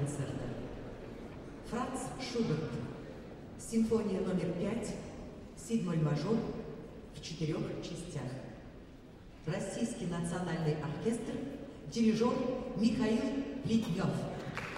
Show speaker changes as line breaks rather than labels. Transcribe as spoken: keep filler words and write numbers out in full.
концерта. Франц Шуберт. Симфония номер пять, си-моль мажор в четырех частях. Российский национальный оркестр, дирижер Михаил Плетнев.